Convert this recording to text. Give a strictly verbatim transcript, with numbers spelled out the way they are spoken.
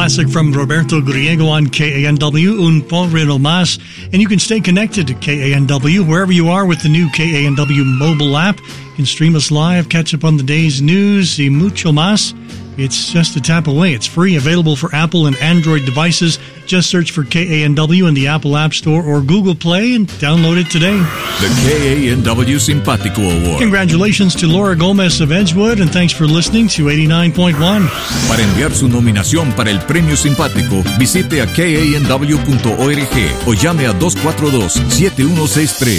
classic from Roberto Griego on K A N W, Un Pobre No Mas. And you can stay connected to K A N W wherever you are with the new K A N W mobile app. You can stream us live, catch up on the day's news, y mucho más. It's just a tap away. It's free, available for Apple and Android devices. Just search for K A N W in the Apple App Store or Google Play and download it today. The K A N W Simpático Award. Congratulations to Laura Gomez of Edgewood, and thanks for listening to eighty-nine point one. Para enviar su nominación para el Premio Simpático, visite a K A N W punto org o llame a dos cuatro dos, siete uno seis tres.